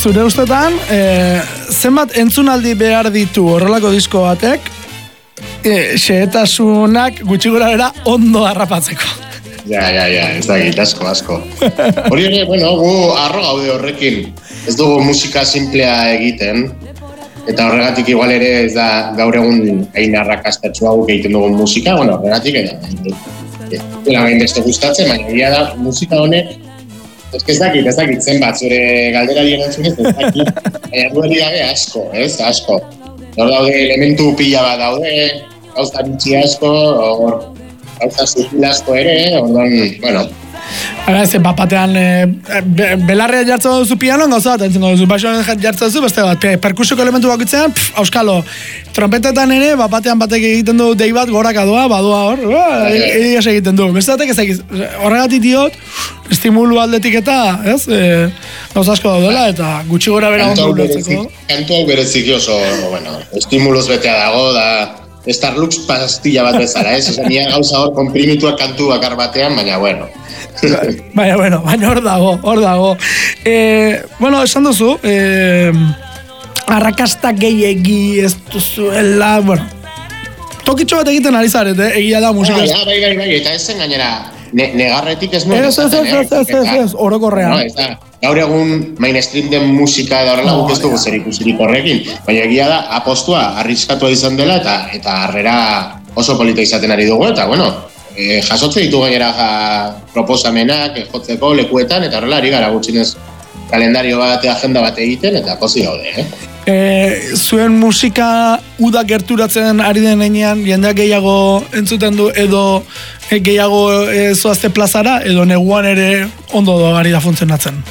zure ustetan, zenbat entzunaldi behar ditu horrelako disko batek, xehetasunak gutxi gora bera ondo harrapatzeko? Ja, ez dakit, asko. Hori ere, bueno, gu arro gaude horrekin. Ez dugu musika simplea egiten, eta horregatik igual ere ez da gaur egun hain arrakastatsua guk egiten dugun musika, bueno, horregatik dela gain beste gustatzen, baina egia da musika honek, ez dakit zenbat zure galderari erantzunez, ez dakit, baina dueri gabe asko. Hor daude elementu pila bat daude, gauza bitxi asko, gauza sutil asko ere, orduan, bueno. Ez, batean, belarria jartzen duzu pianon, gauza bat, entzun duzu, baixoan jartzen duzu, beste bat, perkusioko elementu bakitzean, auskalo, trompetetan ere, batean batek egiten du dei bat goraka doa, badoa hor, egiaz egiten du. Beste batek ez egiz, horregatik diot, estimulu aldetik eta, ez, gauza asko daudela, eta gutxi gora bera ondo ulertzeko. Kantu hau berezik oso, bueno, estimulos betea dago, da, Starlux pastilla bat bezala, ez? Osa, nire gauza hor komprimituak kantu bakar batean, baina bueno. baina hor dago. Bueno, esan duzu, arrakasta gehiegi ez duzuela, bueno, tokitxo bat egiten ari zaret, egia da musika. Bai, eta ezen gainera, negarretik ez nuen. Ez, orokorrean. No, ez da. Gaur egun mainstream den musika da horrela guk ez dugu zer ikusirik horrekin, baina egia da apostua arriskatua izan dela eta harrera oso polita izaten ari dugu, eta bueno, jasotze ditu gainera proposamenak jotzeko lekuetan, eta horrela ari gara gutxinez kalendario bat, agenda bat egiten, eta pozik gaude, Zuen musika uda gerturatzen ari den heinean, jendeak gehiago entzuten du, edo gehiago zoazte plazara, edo neguan ere ondo ari da funtzionatzen?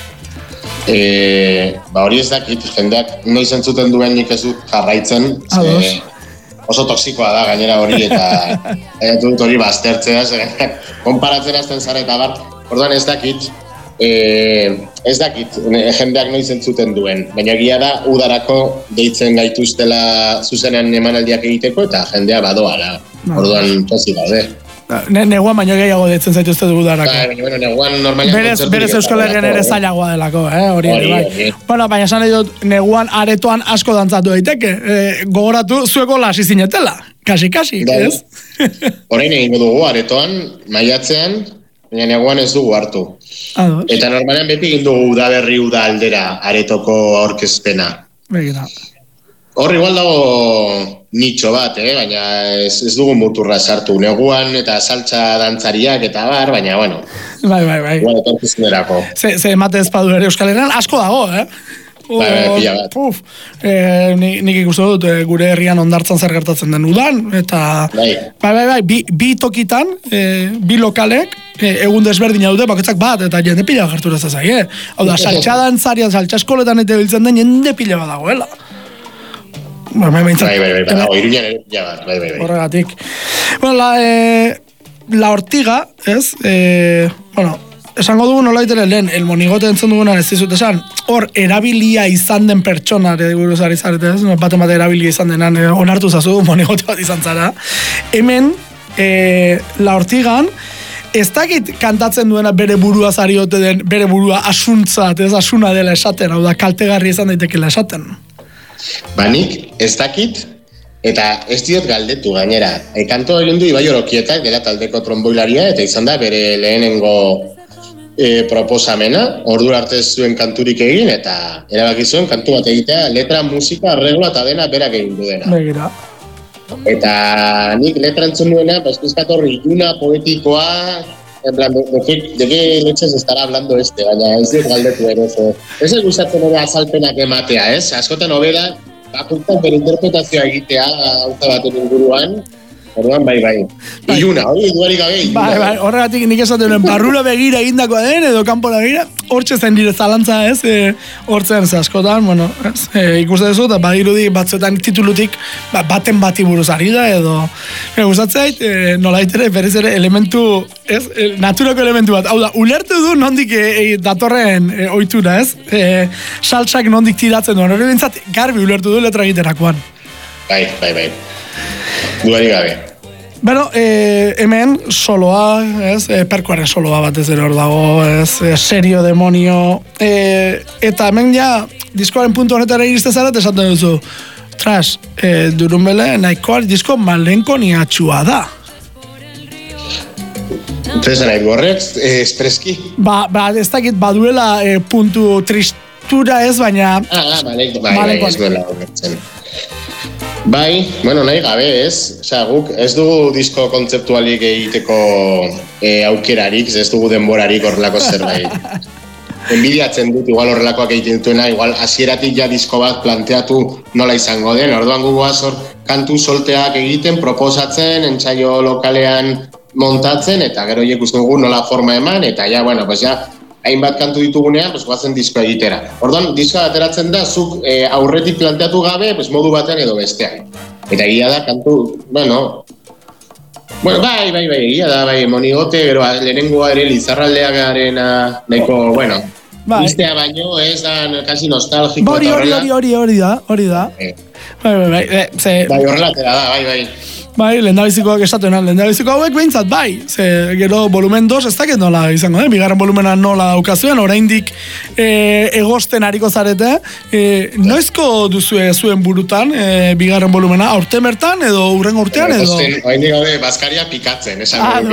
Hori ez dakit, jendeak noiz entzuten duen nik ez dut jarraitzen, oso toksikoa da gainera hori, eta dut hori baztertzea, konparatzen azten zara eta bar, orduan ez dakit, jendeak noiz entzuten duen, baina egia da udarako deitzen gaituztela zuzenean emanaldiak egiteko eta jendea badoala, orduan tozik gaude. Neguan baino gehiago deitzen zaituzte du udarako. Baina neguan normalean berez Euskal Herrian ere zailagoa delako, hori ere bai. Bueno, baina esan nahi dut, neguan aretoan asko dantzatu daiteke, gogoratu zueko lasi zinetela, kasi, ez? Orain egingo dugu aretoan, maiatzean, baina neguan ez dugu hartu. Eta normalean beti egin dugu udaberri uda aldera aretoko aurkezpena. Begira. Hor igual dago nitxo bat, baina ez dugu muturra sartu. Neguan eta saltsa dantzariak eta bar, baina bueno. Bai. Igual etorkizunerako. Ze emate ezpadu ere Euskal Herrian asko dago, Pila bat. Nik ikusten dut gure herrian hondartzan zer gertatzen den udan, eta bai, bi tokitan, bi lokalek, egun desberdina dute, bakoitzak bat, eta jende pila gertura zazai, Hau da, saltsa dantzarian, saltsa eskoletan eta biltzen den jende pila bat dagoela. Bai, Iruñan ere pila bat, bai. Horregatik. Bueno, la Ortiga, ez? Bueno, esango dugu nola itere lehen, el monigote entzun dugunan ez dizut esan, hor erabilia izan den pertsona, buruz ari zarete, ez? Baten bat erabilia izan denan, onartu zazu, monigote bat izan zara. Hemen, la Ortigan, ez dakit kantatzen duena bere burua zariote den, bere burua asuntzat, ez asuna dela esaten, hau da, kaltegarri izan daitekela esaten. Nik ez dakit, eta ez diot galdetu gainera. Kanto egin du Ibai Orokietak, dela taldeko tromboilaria, eta izan da bere lehenengo proposamena, ordura arte zuen kanturik egin, eta erabaki zuen kantu bat egitea, letra, musika, arregloa eta dena berak egin du dena. Begira. Eta nik letra entzun duena, pizkatorri iluna, poetikoa, en plan, de qué leches estará hablando baina ez dut galdetu ere, ez gustatzen ere azalpenak ematea, ez? Askotan hobeda, bakoitzak bere interpretazioa egitea, gauza baten inguruan, orduan bai. Iluna, hori duari gabe, iluna. Bai, horregatik nik esaten barrura begira egindakoa den, edo kanpora begira, hortxe zen dire zalantza, ez? Hortzen, askotan, bueno, ez? Ikusten duzu, eta badirudi batzuetan titulutik baten bati buruz ari da, edo gustatzeit, nolait ere, berriz ere, elementu, ez? Naturako elementu bat, hau da, ulertu du nondik datorren ohitura, ez? Saltsak nondik tiratzen duen, hori bintzat garbi ulertu du letra egiterakoan. Bai. Duari gabe. Bueno, hemen soloa, ez? Perkoaren soloa batez ere hor dago, ez? Serio, demonio. Eta hemen ja diskoaren puntu honetara iriste zara, esaten duzu, tras, Durunbele nahikoa disko malenko niatxua da. Entonces, nahi horrek, espreski? Ba, ez dakit baduela puntu tristura ez, baina... Bai, ez duela horretzen. Bai, bueno, nahi gabe ez. Osea, guk ez dugu disko kontzeptualik egiteko aukerarik, ez dugu denborarik horrelako zerbait. Enbidiatzen dut, igual horrelakoak egiten dutuena, igual hasieratik ja disko bat planteatu nola izango den. Orduan gugoaz hor kantu solteak egiten, proposatzen, entsaio lokalean montatzen, eta gero ikusten dugu nola forma eman, eta ja, bueno, pues ja, hainbat kantu ditugunean, pues guazen disko egitera. Orduan, diskoa ateratzen da, zuk aurretik planteatu gabe, pues modu batean edo bestean. Eta egia da, kantu, bueno, bai, egia da, bai, Monigote, gero lehenengoa ere Lizarraldeagarena, nahiko, bueno, iztea baino, ez da, kasi nostalgiko eta horrela. Hori da. Bai, horrela tera da, bai. Bai, lehendabizikoak esatuen, lehendabiziko hauek behintzat, bai. Gero volumen 2 ez dakit nola izango, bigarren volumena nola daukazuen, oraindik egosten hariko zarete. Noizko duzue zuen burutan, bigarren volumena, aurten bertan, edo urren urtean, edo? Oraindik gaude, Baskaria pikatzen, esan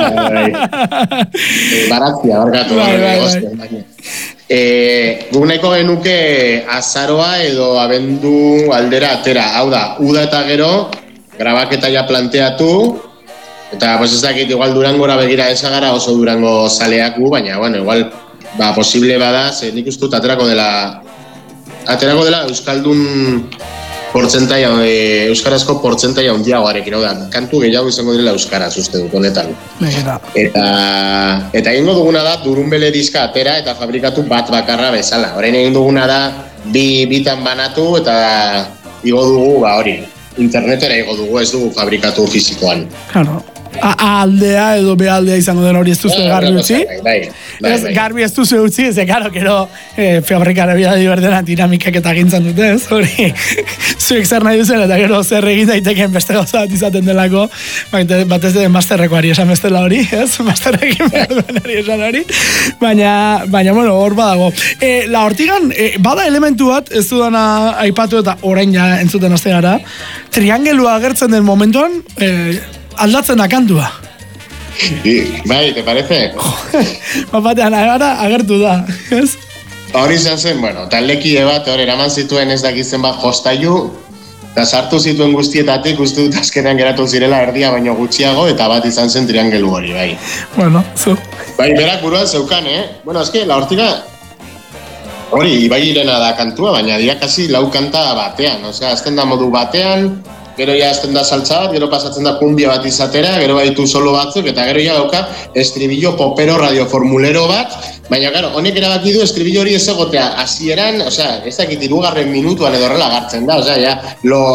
baratzia, barkatu, egosten, baina. Guk nahiko genuke azaroa edo abendu aldera atera, hau da, uda eta gero, grabaketa ja planteatu, eta pues ez dakit, igual Durangora begira ezagara oso Durango zaleak gu, baina, bueno, igual, posible bada, ze nik ustut aterako dela Euskaldun portzentaia, euskarazko portzentaia handiagoarekin, hau da, kantu gehiago izango direla euskaraz uste dut honetan. Eta egingo duguna da, Durunbele diska atera eta fabrikatu bat bakarra bezala. Orain egin duguna da, bitan banatu eta igo dugu, hori. Internetera ego dugu, ez dugu fabrikatu fizikoan. Claro. A aldea edo B aldea izango den hori ez duzu garbi utzi. Bai. Garbi ez duzu utzi, ez karo, fabrikara bida divertena dinamikak eta gintzen dute, ez? Hori, zuek zer nahi duzen eta gero zer egin daiteken beste gauza bat izaten delako, batez de masterrekoari esan bestela hori, ez? Masterrekin behar duenari esan hori. Baina, bueno, hor badago. La Hortigan, bada elementu bat, ez dudana aipatu eta orain ja entzuten haste gara, triangelua agertzen den momentuan, aldatzen da kantua. Bai, te parece? Batean, agertu da, ez? Hori izan zen, bueno, taldekide bat, hor eraman zituen ez dakitzen bat jostailu, eta sartu zituen guztietatik, uste dut azkenean geratu zirela erdia baino gutxiago, eta bat izan zen triangelu hori, bai. Bueno, zu. Bai, berak buruan zeukan, Bueno, eske, La Hortiga, hori, Ibai Irena da kantua, baina dira kasi lau kanta batean, osea, azten da modu batean, gero ja azten da saltza bat, gero pasatzen da kumbia bat izatera, gero baitu solo batzuk, eta gero ja dauka estribillo popero radioformulero bat, baina, claro, honek erabaki du estribillo hori ez egotea hasieran, osea, ez dakit 3. minutuan edo horrela gartzen da, osea, ja, lo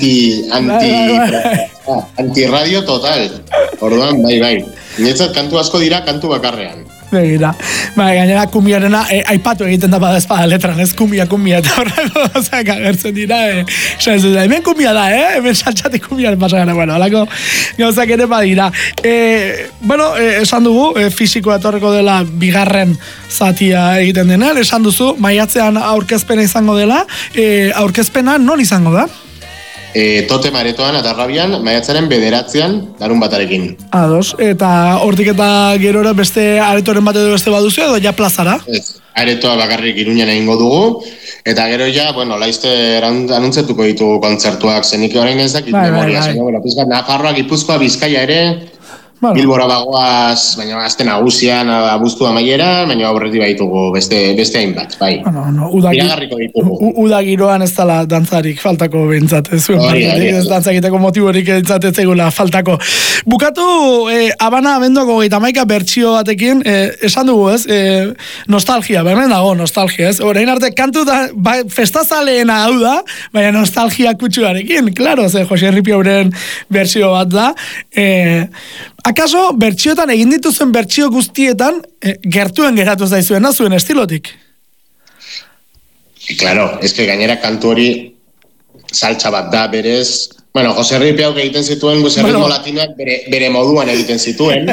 anti-radio total. Orduan, bai. Niretzat kantu asko dira kantu bakarrean. Begira. Gainera kumbiarena aipatu egiten da bada espada letran, ez kumbia eta horreko gozak agertzen dira. Hemen kumbia da, hemen saltxatik kumbiaren pasagana, bueno, alako gauzak ere badira. Bueno, esan dugu, fisikoa etorreko dela bigarren zatia egiten denean, esan duzu, maiatzean aurkezpena izango dela, aurkezpena non izango da? Tote Maretoan eta Rabian, maiatzaren 9 larun batarekin. Ados, eta hortik eta gerora beste aretoren bat edo beste baduzu edo ja plazara? Ez, aretoa bakarrik Iruñan egingo dugu, eta gero ja, bueno, laizte anuntzetuko ditugu kontzertuak, zenik orain ez dakit memoria. Nafarroa, Gipuzkoa, Bizkaia ere, Bilbora bagoaz, baina azte nagusian, abuztu amaieran, baina aurretik baitugu beste hainbat, bai. Iragarriko ditugu. Uda giroan ez dala dantzarik faltako behintzat, ez dantzakiteko motiborik ez zegula faltako. Bukatu, Habana abenduako 31 bertsio batekin, esan dugu ez, nostalgia, bermen dago nostalgia ez, orain arte kantu da, festazaleena hau da, baina nostalgia kutsuarekin, klaro, ze Jose Ripiauren bertsio bat da, akaso, bertsiotan egin dituzen bertsio guztietan, gertuen geratu zaizuena zuen estilotik? Claro, es que gainera kantu hori saltza bat da, berez. Bueno, Jose Ripiauk egiten zituen, ritmo latinoak bere moduan egiten zituen,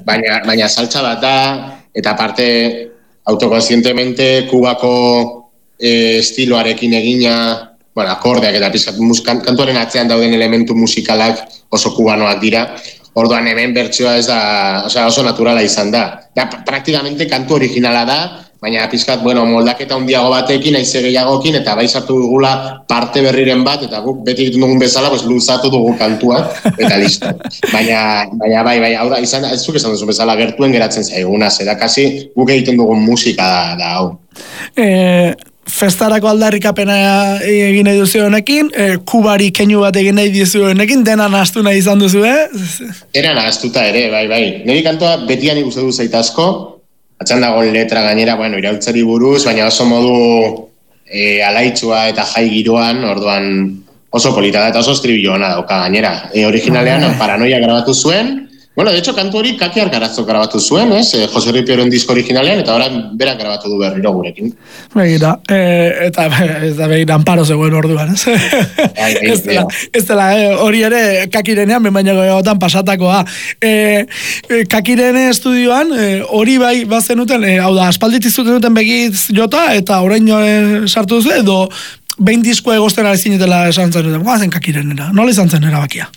baina saltza bat da, eta aparte, autokonsientemente, Kubako estiloarekin egina, bueno, akordeak eta pizkat kantuaren atzean dauden elementu musikalak oso kubanoak dira. Orduan hemen bertsioa ez da, oso naturala izan da. Praktikamente kantu originala da, baina pizkat, moldaketa handiago batekin, haize gehiagokin, eta bai sartu dugula parte berriren bat, eta guk beti egiten dugun bezala, luzatu dugu kantua, eta listo. Baina bai, hau da, ez zuk esan duzu bezala, gertuen geratzen zaiguna, zeda kasi guk egiten dugun musika da hau. Festarako aldarrikapena egin nahi duzu honekin, kubari keinu bat egin nahi duzu honekin, dena nahastu nahi izan duzu, Dena nahastuta ere, bai. Niri kantoa betian ikuste du zaitazko, atxan dagoen letra gainera, iraultzari buruz, baina oso modu alaitsua eta jai giroan, orduan oso polita da eta oso estribilloa dauka gainera. Originalean Paranoia grabatu zuen, de hecho, kantu hori Kaki Arkarazzo grabatu zuen, Jose Ripioren disko originalean, eta orain berak grabatu du berriro gurekin. Begira, eta begira Amparo zegoen orduan, Ez dela, hori ere Kakirenean, baina gehiagotan pasatakoa. Kakirene estudioan, hori bai bazenuten, hau da, aspalditik zuten begiz jota, eta orain sartu duzu, edo behin diskoa egozten zinetela esan zenuten, guazen Kakirenera, nola izan zen erabakia?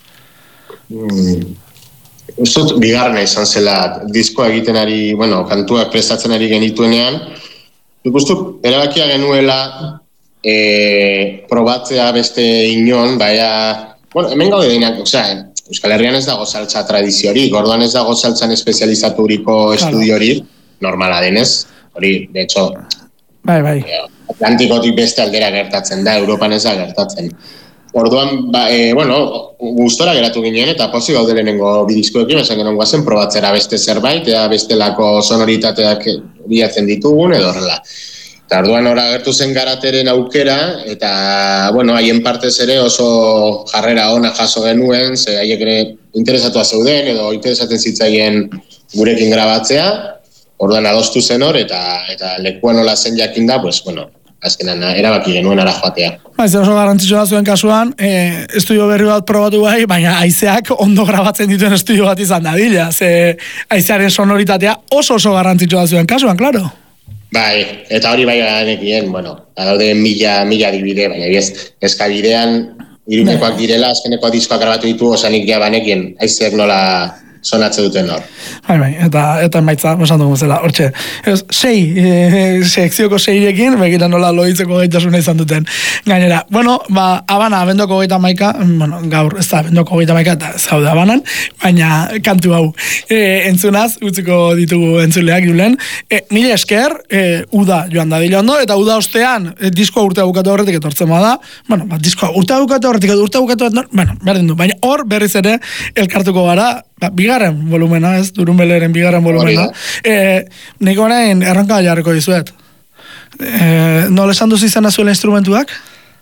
Uztot, bigarrena izan zela diskoa egiten ari, kantuak prestatzen ari genituenean. Uztot, erabakia genuela probatzea beste inon, hemen gaude deinak, Euskal Herrian ez dago saltza tradiziorik, orduan ez dago saltzan espezializaturiko estudiorik, normala denez, hori, de hecho, Atlantikotik beste aldera gertatzen da, Europan ez da gertatzen. Orduan, gustora geratu ginen eta pozik gaude lehenengo bidizkoekin, esan genuen guazen probatzera beste zerbait, eta bestelako sonoritateak bilatzen ditugun, edo horrela. Eta orduan hor agertu zen Garateren aukera, eta, haien partez ere oso jarrera ona jaso genuen, ze haiek ere interesatua zeuden, edo interesatzen zitzaien gurekin grabatzea, orduan adostu zen hor, eta lekuan hola zen jakin da, azkenan erabaki genuen ara joatea. Ez oso garrantzitsua zuen kasuan, estudio berri bat probatu bai, baina haizeak ondo grabatzen dituen estudio bat izan dadila, ze haizearen sonoritatea oso garrantzitsua zuen kasuan, klaro. Bai, eta hori bai ganekien, daude mila dibide, baina eskabidean irunekoak direla, azkeneko diskoak grabatu ditu, osanik ja banekien haizeak nola sonatze duten hor. Bai, eta emaitza, esan dugu zela, hortxe. Sekzioko 6rekin, begira nola loitzeko gaitasuna izan duten. Gainera, Habana, abendoko 31, gaur, ez da, abendoko 31, eta ez gaude Habanan, baina kantu hau entzunaz, utziko ditugu entzuleak julen. Mila esker, uda joan da dilo ondo, eta uda ostean, diskoa urtea bukatu horretik etortzen bada, diskoa urtea bukatu horretik, berdin du, baina hor berriz ere elkartuko gara, bigarren volumena, ez? Durunbeleren bigarren volumena. Nik orain erranka jarriko dizuet. Nola esan duzu izan zuela instrumentuak?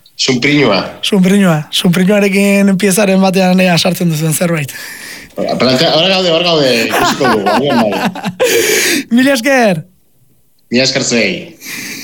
Sunpriñoarekin piezaren batean sartzen duzuen zerbait. Hora gaude, ikusiko dugu. Mila esker! Mila esker zei.